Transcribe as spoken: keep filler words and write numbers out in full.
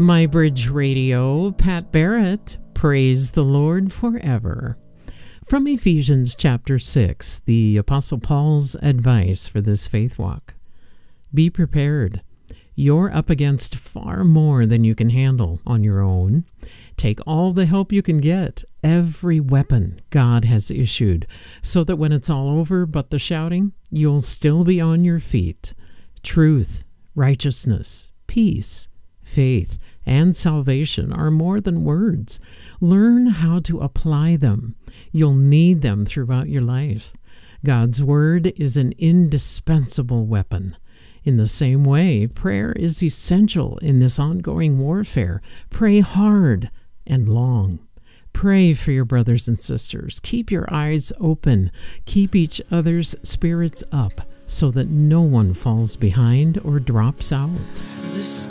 My Bridge Radio, Pat Barrett, praise the Lord forever. From Ephesians chapter six, the Apostle Paul's advice for this faith walk. Be prepared. You're up against far more than you can handle on your own. Take all the help you can get, every weapon God has issued, so that when it's all over but the shouting, you'll still be on your feet. Truth, righteousness, peace, faith, and salvation are more than words. Learn how to apply them. You'll need them throughout your life. God's Word is an indispensable weapon. In the same way, prayer is essential in this ongoing warfare. Pray hard and long. Pray for your brothers and sisters. Keep your eyes open. Keep each other's spirits up so that no one falls behind or drops out. The